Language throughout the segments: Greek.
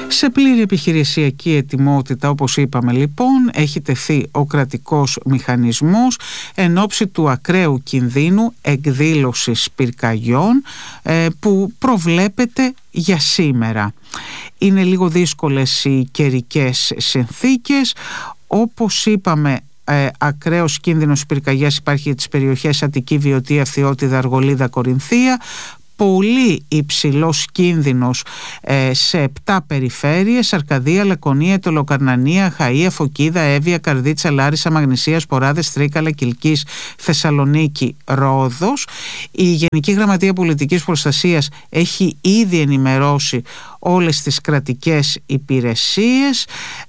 Σε πλήρη επιχειρησιακή ετοιμότητα, όπως είπαμε λοιπόν, έχει τεθεί ο κρατικός μηχανισμός εν ώψη του ακραίου κινδύνου εκδήλωσης πυρκαγιών που προβλέπεται για σήμερα. Είναι λίγο δύσκολες οι καιρικές συνθήκες. Όπως είπαμε, ακραίος κίνδυνος πυρκαγιάς υπάρχει για τις περιοχές Αττική, Βιωτία, Φθιώτιδα, Αργολίδα, Κορινθία. Πολύ υψηλός κίνδυνος σε 7 περιφέρειες: Αρκαδία, Λακωνία, Αιτωλοκαρνανία, Χαΐα, Φωκίδα, Εύβοια, Καρδίτσα, Λάρισα, Μαγνησία, Σποράδες, Τρίκαλα, Κιλκής, Θεσσαλονίκη, Ρόδος. Η Γενική Γραμματεία Πολιτικής Προστασίας έχει ήδη ενημερώσει όλες τις κρατικές υπηρεσίες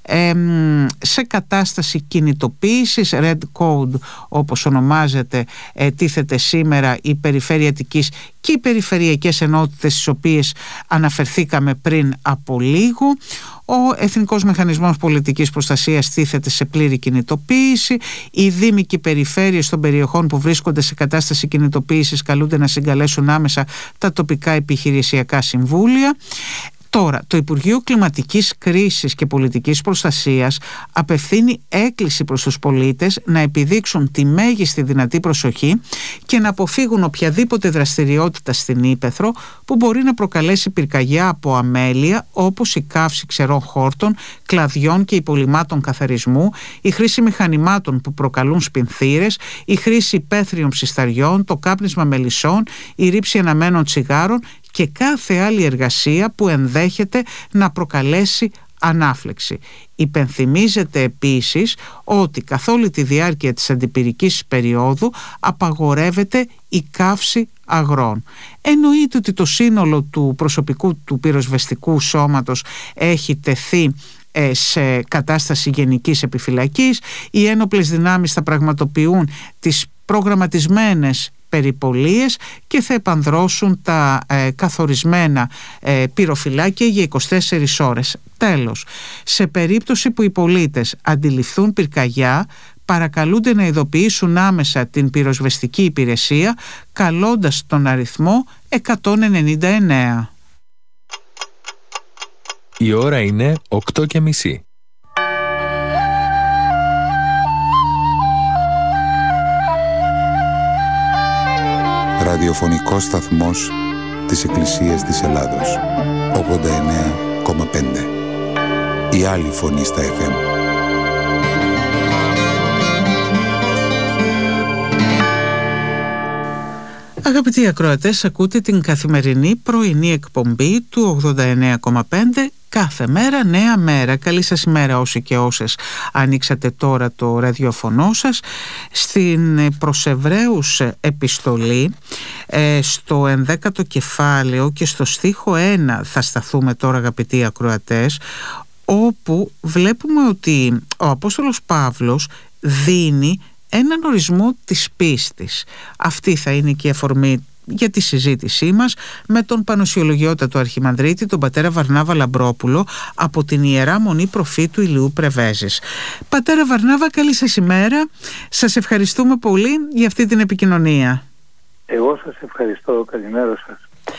σε κατάσταση κινητοποίησης. Red Code, όπως ονομάζεται, τίθεται σήμερα η περιφέρεια Αττικής και οι περιφερειακές ενότητες στις οποίες αναφερθήκαμε πριν από λίγο. Ο Εθνικός Μηχανισμός Πολιτικής Προστασίας τίθεται σε πλήρη κινητοποίηση. Οι δήμοι και οι περιφέρειες των περιοχών που βρίσκονται σε κατάσταση κινητοποίησης καλούνται να συγκαλέσουν άμεσα τα τοπικά επιχειρησιακά συμβούλια. Τώρα, το Υπουργείο Κλιματικής Κρίσης και Πολιτικής Προστασίας απευθύνει έκκληση προς τους πολίτες να επιδείξουν τη μέγιστη δυνατή προσοχή και να αποφύγουν οποιαδήποτε δραστηριότητα στην ύπαιθρο που μπορεί να προκαλέσει πυρκαγιά από αμέλεια, όπως η καύση ξερών χόρτων, κλαδιών και υπολειμμάτων καθαρισμού, η χρήση μηχανημάτων που προκαλούν σπινθήρες, η χρήση υπαίθριων ψισταριών, το κάπνισμα μελισσών, η ρήψη αναμένων τσιγάρων και κάθε άλλη εργασία που ενδέχεται να προκαλέσει ανάφλεξη. Υπενθυμίζεται επίσης ότι καθ' όλη τη διάρκεια της αντιπυρικής περίοδου απαγορεύεται η καύση αγρών. Εννοείται ότι το σύνολο του προσωπικού του πυροσβεστικού σώματος έχει τεθεί σε κατάσταση γενικής επιφυλακής. Οι ένοπλες δυνάμεις θα πραγματοποιούν τις προγραμματισμένες περιπολίες και θα επανδρώσουν τα καθορισμένα πυροφυλάκια για 24 ώρες. Τέλος, σε περίπτωση που οι πολίτες αντιληφθούν πυρκαγιά, παρακαλούνται να ειδοποιήσουν άμεσα την πυροσβεστική υπηρεσία καλώντας τον αριθμό 199. Η ώρα είναι 8:30. Ραδιοφωνικός σταθμός της Εκκλησίας της Ελλάδος. 89,5. Η άλλη φωνή στα FM. Αγαπητοί ακροατές, ακούτε την καθημερινή πρωινή εκπομπή του 89,5. Κάθε μέρα νέα μέρα. Καλή σας ημέρα όσοι και όσες ανοίξατε τώρα το ραδιοφωνό σας. Στην προς Εβραίους επιστολή, στο 11ο κεφάλαιο και στο στίχο 1 θα σταθούμε τώρα, αγαπητοί ακροατές, όπου βλέπουμε ότι ο Απόστολος Παύλος δίνει έναν ορισμό της πίστης. Αυτή θα είναι και η αφορμή για τη συζήτησή μας με τον Πανοσιολογιότατο Αρχιμανδρίτη, τον πατέρα Βαρνάβα Λαμπρόπουλο, από την Ιερά Μονή Προφήτου Ηλιού Πρεβέζης. Πατέρα Βαρνάβα, καλή σας ημέρα. Σας ευχαριστούμε πολύ για αυτή την επικοινωνία. Εγώ σας ευχαριστώ. Καλημέρα σας.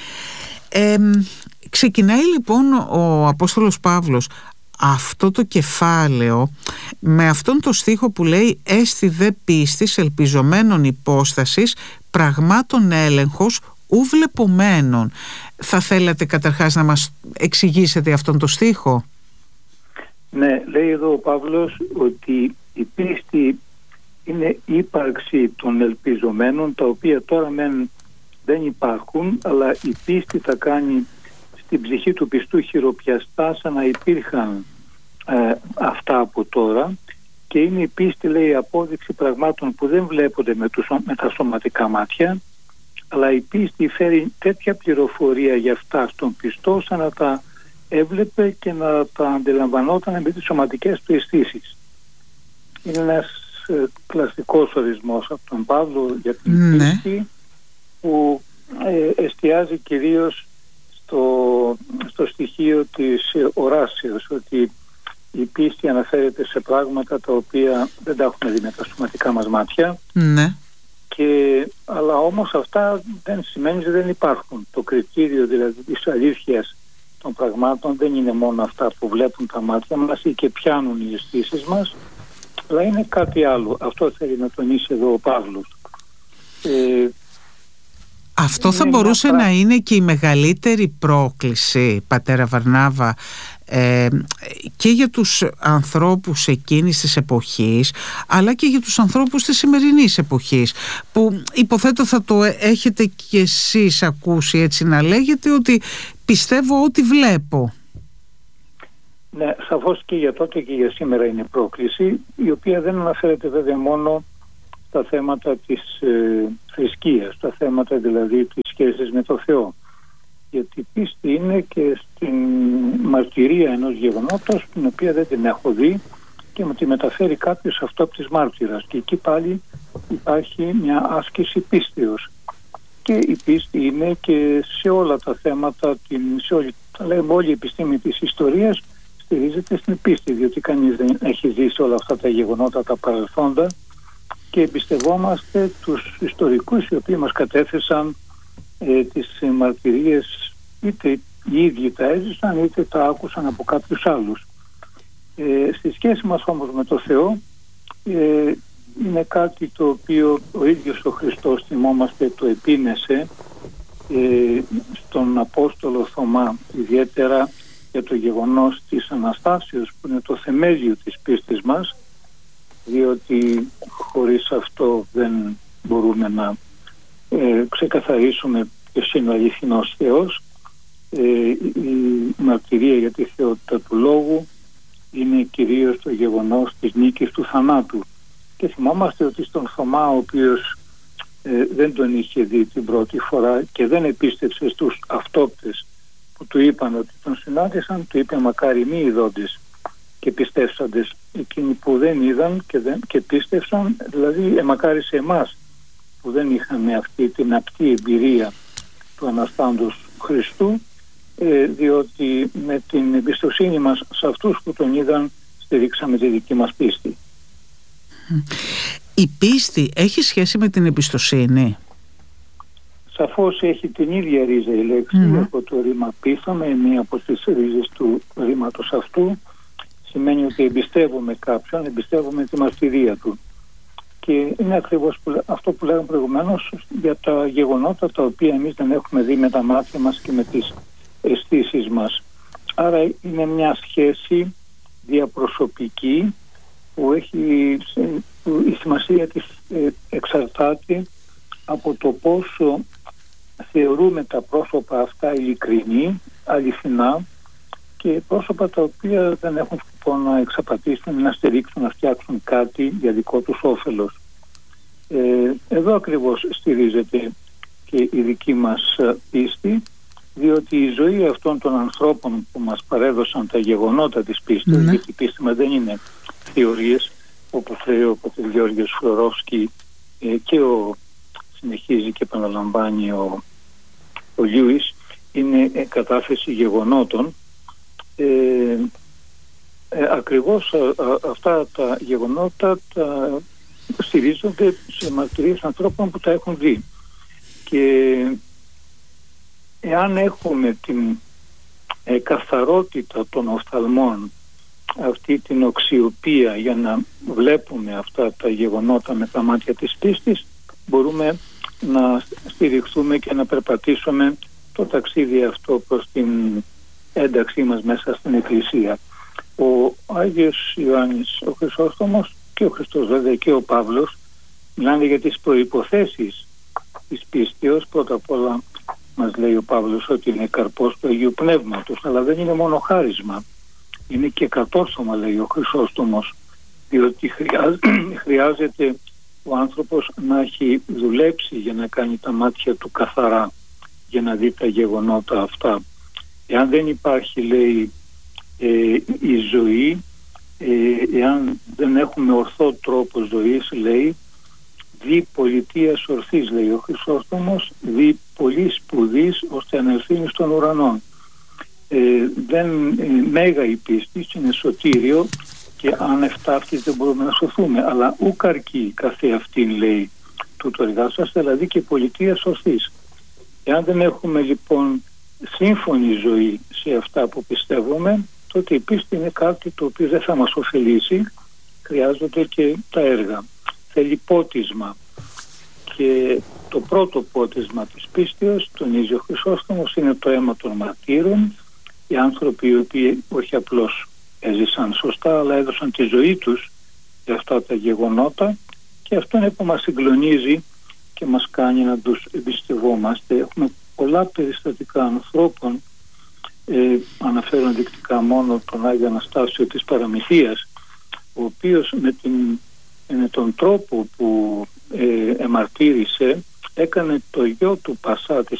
Ξεκινάει λοιπόν ο Απόστολος Παύλος αυτό το κεφάλαιο με αυτόν το στίχο που λέει «Έστι δε πίστης ελπιζομένων υπόστασης, πραγμάτων έλεγχος ου βλεπομένων». Θα θέλατε καταρχάς να μας εξηγήσετε αυτόν το στίχο? Ναι, λέει εδώ ο Παύλος ότι η πίστη είναι ύπαρξη των ελπιζομένων, τα οποία τώρα δεν υπάρχουν, αλλά η πίστη θα κάνει στην ψυχή του πιστού χειροπιαστά σαν να υπήρχαν αυτά από τώρα, και είναι η πίστη, λέει, η απόδειξη πραγμάτων που δεν βλέπονται με τα σωματικά μάτια, αλλά η πίστη φέρει τέτοια πληροφορία για αυτά στον πιστό σαν να τα έβλεπε και να τα αντιλαμβανόταν με τις σωματικές του αισθήσεις. Είναι ένας κλασικός ορισμός από τον Παύλο για την πίστη, που εστιάζει κυρίως στο στοιχείο της οράσεως, ότι η πίστη αναφέρεται σε πράγματα τα οποία δεν τα έχουμε δει με τα σωματικά μας μάτια. Ναι. Αλλά όμως αυτά δεν σημαίνει ότι δεν υπάρχουν. Το κριτήριο δηλαδή της αλήθειας των πραγμάτων δεν είναι μόνο αυτά που βλέπουν τα μάτια μας ή και πιάνουν οι αισθήσεις μας, αλλά είναι κάτι άλλο. Αυτό θέλει να τονίσει εδώ ο Παύλος. Αυτό θα μπορούσε να είναι και η μεγαλύτερη πρόκληση, πατέρα Βαρνάβα, και για τους ανθρώπους εκείνης της εποχής, αλλά και για τους ανθρώπους της σημερινής εποχής, που υποθέτω θα το έχετε κι εσείς ακούσει έτσι να λέγεται, ότι πιστεύω ότι βλέπω. Ναι, σαφώς και για τότε και για σήμερα είναι πρόκληση, η οποία δεν αναφέρεται βέβαια μόνο στα θέματα της θρησκείας, στα θέματα δηλαδή της σχέσης με το Θεό. Γιατί η πίστη είναι και στην μαρτυρία ενός γεγονότος, την οποία δεν την έχω δει και μου τη μεταφέρει κάποιος αυτόπτης μάρτυρας. Και εκεί πάλι υπάρχει μια άσκηση πίστεως. Και η πίστη είναι και σε όλα τα θέματα, όλη η επιστήμη της ιστορίας στηρίζεται στην πίστη, διότι κανείς δεν έχει ζήσει όλα αυτά τα γεγονότα, τα παρελθόντα, και εμπιστευόμαστε τους ιστορικούς οι οποίοι μας κατέθεσαν τις μαρτυρίες, είτε οι ίδιοι τα έζησαν είτε τα άκουσαν από κάποιους άλλους. Στη σχέση μας όμως με το Θεό είναι κάτι το οποίο ο ίδιος ο Χριστός, θυμόμαστε, το επίνεσε στον Απόστολο Θωμά, ιδιαίτερα για το γεγονός της Αναστάσεως, που είναι το θεμέλιο της πίστης μας, διότι χωρίς αυτό δεν μπορούμε να ξεκαθαρίσουμε ποιος είναι ο αληθινός Θεός. Η μαρτυρία για τη θεότητα του Λόγου είναι κυρίως το γεγονός της νίκης του θανάτου. Και θυμόμαστε ότι στον Θωμά, ο οποίος δεν τον είχε δει την πρώτη φορά και δεν επίστεψε στους αυτόπτες που του είπαν ότι τον συνάντησαν, του είπε μακάρι μη ειδόντες και πιστεύσαντες. Εκείνοι που δεν είδαν και πίστευσαν, δηλαδή μακάρι σε εμάς που δεν είχαμε αυτή την απτή εμπειρία του Αναστάντος Χριστού, διότι με την εμπιστοσύνη μας σε αυτούς που τον είδαν στηρίξαμε τη δική μας πίστη. Η πίστη έχει σχέση με την εμπιστοσύνη? Σαφώς έχει την ίδια ρίζα η λέξη από το ρήμα πείθαμε, μία από τις ρίζες του ρήματος αυτού. Σημαίνει ότι εμπιστεύομαι κάποιον, εμπιστεύομαι τη μαρτυρία του. Και είναι ακριβώς αυτό που λέγαμε προηγουμένως για τα γεγονότα τα οποία εμείς δεν έχουμε δει με τα μάτια μας και με τις αισθήσεις μας. Άρα είναι μια σχέση διαπροσωπική που η σημασία της εξαρτάται από το πόσο θεωρούμε τα πρόσωπα αυτά ειλικρινή, αληθινά, και πρόσωπα τα οποία δεν έχουν σκοπό να εξαπατήσουν, να στηρίξουν, να φτιάξουν κάτι για δικό τους όφελος. Εδώ ακριβώς στηρίζεται και η δική μας πίστη, διότι η ζωή αυτών των ανθρώπων που μας παρέδωσαν τα γεγονότα της πίστης, γιατί η πίστη μας δεν είναι θεωρίες, όπως λέει ο πατήρ Γιώργος Φλωρόφσκι και συνεχίζει και επαναλαμβάνει ο Λιούις, είναι κατάθεση γεγονότων. Ακριβώς αυτά τα γεγονότα στηρίζονται σε μαρτυρίες ανθρώπων που τα έχουν δει, και εάν έχουμε την καθαρότητα των οφθαλμών, αυτή την οξιοπία για να βλέπουμε αυτά τα γεγονότα με τα μάτια της πίστης, μπορούμε να στηριχθούμε και να περπατήσουμε το ταξίδι αυτό προς την ένταξή μας μέσα στην Εκκλησία. Ο Άγιος Ιωάννης ο Χρυσόστομος και ο Χριστός βέβαια και ο Παύλος μιλάνε για τις προϋποθέσεις της πίστεως. Πρώτα απ' όλα μας λέει ο Παύλος ότι είναι καρπός του Αγίου Πνεύματος, αλλά δεν είναι μόνο χάρισμα, είναι και κατόρθωμα, λέει ο Χρυσόστομος, διότι χρειάζεται ο άνθρωπος να έχει δουλέψει για να κάνει τα μάτια του καθαρά, για να δει τα γεγονότα αυτά. Εάν δεν υπάρχει, λέει, η ζωή, εάν δεν έχουμε ορθό τρόπο ζωής, λέει, δι πολιτείας ορθής, λέει ο Χρυσόστομος, δι πολύ σπουδής ώστε ανελθύνει στον ουρανό. Μέγα η πίστη είναι σωτήριο, και αν εφτάφτει δεν μπορούμε να σωθούμε, αλλά ουκ αρκεί καθεαυτήν, λέει, τούτο εργάσας, δηλαδή και πολιτείας ορθής. Εάν δεν έχουμε λοιπόν σύμφωνη ζωή σε αυτά που πιστεύουμε, τότε η πίστη είναι κάτι το οποίο δεν θα μας ωφελήσει. Χρειάζονται και τα έργα. Θέλει πότισμα. Και το πρώτο πότισμα της πίστεως, τονίζει ο Χρυσόστομος, είναι το αίμα των μαρτύρων. Οι άνθρωποι οι οποίοι όχι απλώς έζησαν σωστά, αλλά έδωσαν τη ζωή τους για αυτά τα γεγονότα, και αυτό είναι που μας συγκλονίζει και μας κάνει να τους εμπιστευόμαστε. Έχουμε πολλά περιστατικά ανθρώπων, αναφέρω ενδεικτικά μόνο τον Άγιο Αναστάσιο της Παραμυθίας, ο οποίος με τον τρόπο που εμαρτύρησε έκανε το γιο του Πασά της